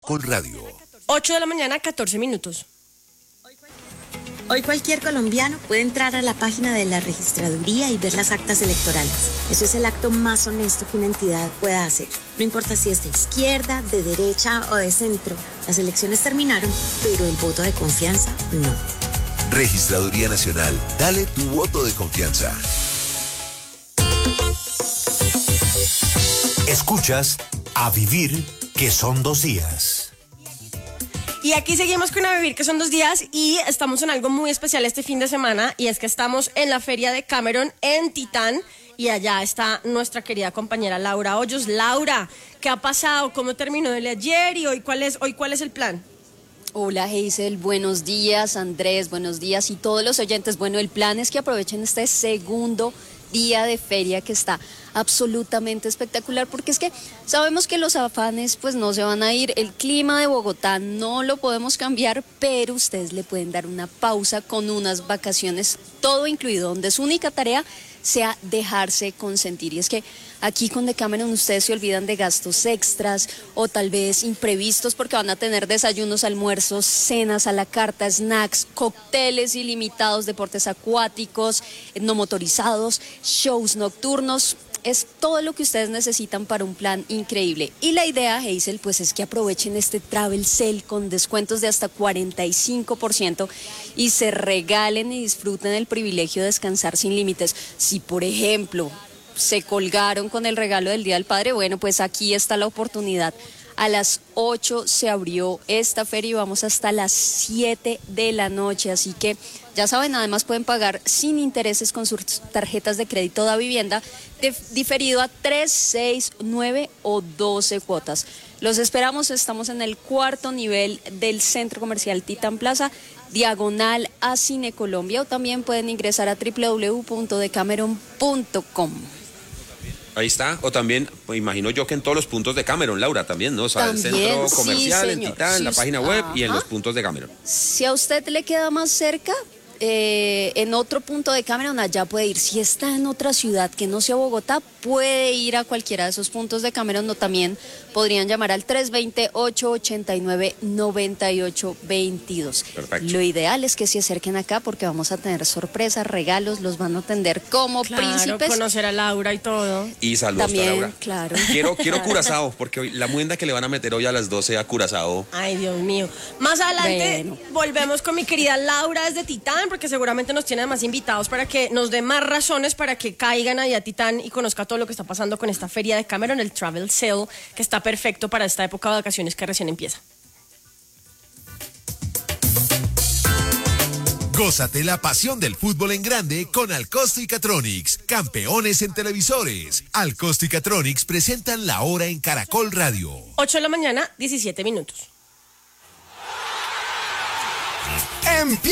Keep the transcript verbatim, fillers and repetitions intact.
Caracol Radio. ocho de la mañana, catorce minutos. Hoy cualquier colombiano puede entrar a la página de la registraduría y ver las actas electorales. Eso es el acto más honesto que una entidad pueda hacer. No importa si es de izquierda, de derecha o de centro. Las elecciones terminaron, pero el voto de confianza no. Registraduría Nacional. Dale tu voto de confianza. Escuchas A Vivir, que son dos días. Y aquí seguimos con A Vivir, que son dos días, y estamos en algo muy especial este fin de semana, y es que estamos en la feria de Cameron en Titán, y allá está nuestra querida compañera Laura Hoyos. Laura, ¿qué ha pasado? ¿Cómo terminó el ayer? ¿Y hoy cuál es, hoy cuál es el plan? Hola Hazel, buenos días, Andrés, buenos días y todos los oyentes. Bueno, el plan es que aprovechen este segundo día de feria que está absolutamente espectacular, porque es que sabemos que los afanes pues no se van a ir, el clima de Bogotá no lo podemos cambiar, pero ustedes le pueden dar una pausa con unas vacaciones, todo incluido, donde su única tarea sea dejarse consentir. Y es que aquí con Decameron ustedes se olvidan de gastos extras o tal vez imprevistos, porque van a tener desayunos, almuerzos, cenas a la carta, snacks, cócteles ilimitados, deportes acuáticos, no motorizados, shows nocturnos. Es todo lo que ustedes necesitan para un plan increíble. Y la idea, Hazel, pues es que aprovechen este Travel Sale con descuentos de hasta cuarenta y cinco por ciento y se regalen y disfruten el privilegio de descansar sin límites. Si, por ejemplo, se colgaron con el regalo del Día del Padre, bueno, pues aquí está la oportunidad. A las ocho se abrió esta feria y vamos hasta las siete de la noche, así que ya saben, además pueden pagar sin intereses con sus tarjetas de crédito da vivienda, de, diferido a tres, seis, nueve o doce cuotas. Los esperamos, estamos en el cuarto nivel del Centro Comercial Titán Plaza, diagonal a Cine Colombia, o también pueden ingresar a doble u doble u doble u punto decameron punto com. Ahí está, o también, pues, imagino yo que en todos los puntos de Cameron, Laura, también, ¿no? O sea, También, el centro comercial, sí, en señor. Titán, Sí, la página web ajá. y en los puntos de Cameron. Si a usted le queda más cerca, eh, en otro punto de Cameron, allá puede ir. Si está en otra ciudad que no sea Bogotá, puede ir a cualquiera de esos puntos de Cameron, o también podrían llamar al tres dos cero, ocho ocho nueve, nueve ocho dos dos. Perfecto. Lo ideal es que se acerquen acá porque vamos a tener sorpresas, regalos, los van a atender como Claro, príncipes. conocer a Laura y todo. Y saludos También, a Laura. claro. Quiero, quiero Curazao, porque hoy, la muenda que le van a meter hoy a las doce a Curazao. Ay, Dios mío. Más adelante Bueno. volvemos con mi querida Laura desde Titán, porque seguramente nos tiene más invitados para que nos dé más razones para que caigan ahí a Titán y conozca todo lo que está pasando con esta feria de Cameron, el Travel Sale, que está perfecto para esta época de vacaciones que recién empieza. Gózate la pasión del fútbol en grande con Alcosto y Catronics, campeones en televisores. Alcosto y Catronics presentan La Hora en Caracol Radio. ocho de la mañana, diecisiete minutos.